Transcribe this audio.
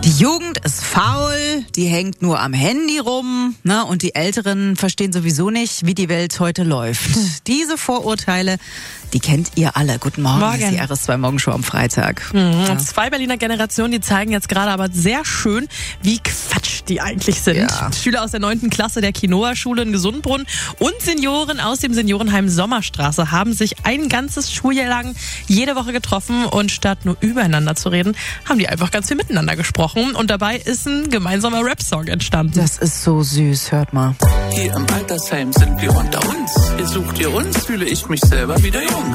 Die Jugend ist faul, die hängt nur am Handy rum, ne? Und die Älteren verstehen sowieso nicht, wie die Welt heute läuft. Diese Vorurteile, die kennt ihr alle. Guten Morgen. Hier ist die RS2 Morgenshow am Freitag. Ja. 2 Berliner Generationen, die zeigen jetzt gerade aber sehr schön, wie Quatsch die eigentlich sind. Ja. Schüler aus der 9. Klasse der Quinoa-Schule in Gesundbrunnen und Senioren aus dem Seniorenheim Sommerstraße haben sich ein ganzes Schuljahr lang jede Woche getroffen und statt nur übereinander zu reden, haben die einfach ganz viel miteinander gesprochen. Und dabei ist ein gemeinsamer Rap-Song entstanden. Das ist so süß, hört mal. Hier im Altersheim sind wir unter uns. Hier sucht ihr uns, fühle ich mich selber wieder jung.